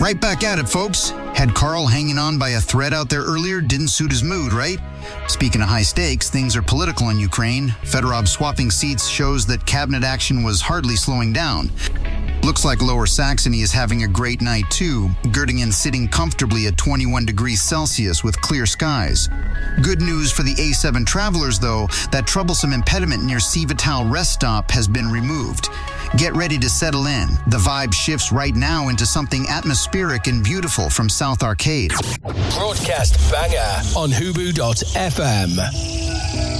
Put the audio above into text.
Right back at it, folks. Had Carl hanging on by a thread out there earlier didn't suit his mood, right? Speaking of high stakes, things are political in Ukraine. Fedorov swapping seats shows that cabinet action was hardly slowing down. Looks like Lower Saxony is having a great night too, Göttingen sitting comfortably at 21 degrees Celsius with clear skies. Good news for the A7 travelers though, that troublesome impediment near Civital rest stop has been removed. Get ready to settle in. The vibe shifts right now into something atmospheric and beautiful from South Arcade. Broadcast banger on Hubu.fm.